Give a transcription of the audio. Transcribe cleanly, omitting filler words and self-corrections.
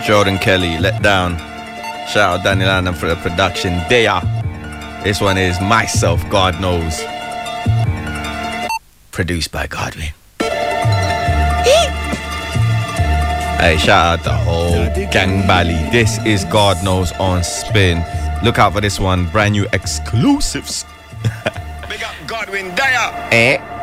Jordan Kelly, Let Down. Shout out Daniel Adam for the production. There. This one is Myself, God Knows. Produced by Godwin. Hey, shout out the whole gang Bally. This is God Knows on Spin. Look out for this one. Brand new exclusives. Big up Godwin Dyer. Eh?